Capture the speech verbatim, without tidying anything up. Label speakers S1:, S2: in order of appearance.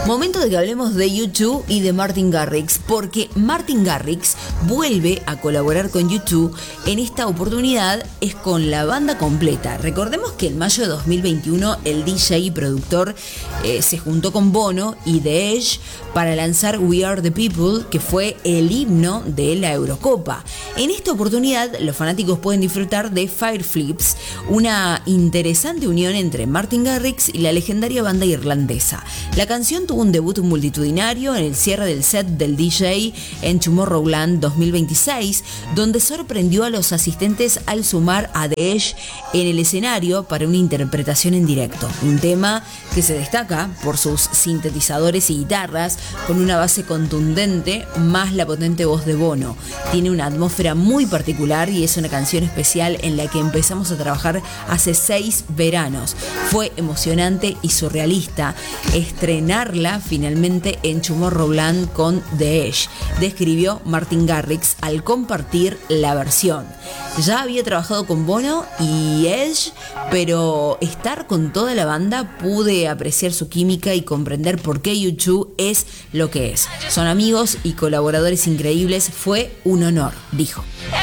S1: Momento de que hablemos de U dos y de Martin Garrix, porque Martin Garrix vuelve a colaborar con U dos. En esta oportunidad es con la banda completa. Recordemos que en mayo de dos mil veintiuno el D J y productor eh, se juntó con Bono y The Edge para lanzar We Are The People, que fue el himno de la Eurocopa. En esta oportunidad los fanáticos pueden disfrutar de Fire Flips, una interesante unión entre Martin Garrix y la legendaria banda irlandesa. La canción tuvo un debut multitudinario en el cierre del set del D J en Tomorrowland dos mil veintiséis, donde sorprendió a los asistentes al sumar a The Edge en el escenario para una interpretación en directo. Un tema que se destaca por sus sintetizadores y guitarras, con una base contundente más la potente voz de Bono. Tiene una atmósfera muy particular y es una canción especial en la que empezamos a trabajar hace seis veranos. Fue emocionante y surrealista estrenarla finalmente en Tomorrowland con The Edge, describió Martin Garrix al compartir la versión. Ya había trabajado con Bono y Edge, pero estar con toda la banda pude apreciar su química y comprender por qué U dos es lo que es. Son amigos y colaboradores increíbles, fue un honor, dijo.